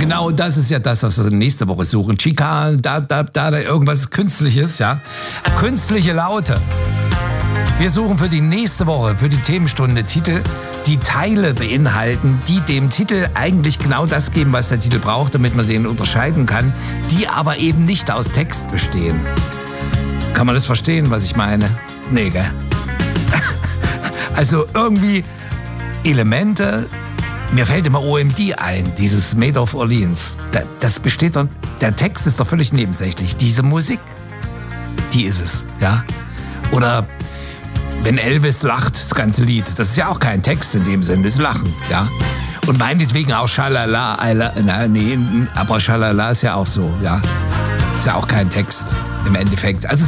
genau das ist ja das, was wir nächste Woche suchen. Chikan, da, irgendwas Künstliches, ja. Künstliche Laute. Wir suchen für die nächste Woche, für die Themenstunde Titel, die Teile beinhalten, die dem Titel eigentlich genau das geben, was der Titel braucht, damit man den unterscheiden kann, die aber eben nicht aus Text bestehen. Kann man das verstehen, was ich meine? Nee, gell? Also irgendwie Elemente, mir fällt immer OMD ein, dieses Made of Orleans. Das besteht doch, der Text ist doch völlig nebensächlich. Diese Musik, die ist es, ja. Oder wenn Elvis lacht, das ganze Lied, das ist ja auch kein Text in dem Sinne, das ist Lachen, ja. Und meinetwegen auch Schalala, aber Schalala ist ja auch so, ja. Ist ja auch kein Text im Endeffekt. Also